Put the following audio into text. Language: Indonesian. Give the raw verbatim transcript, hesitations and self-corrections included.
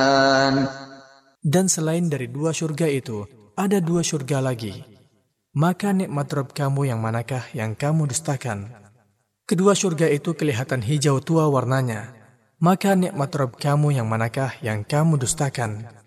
Dan selain dari dua surga itu, ada dua surga lagi. Maka nikmat Rabb kamu yang manakah yang kamu dustakan? Kedua surga itu kelihatan hijau tua warnanya. Maka nikmat Rabb kamu yang manakah yang kamu dustakan?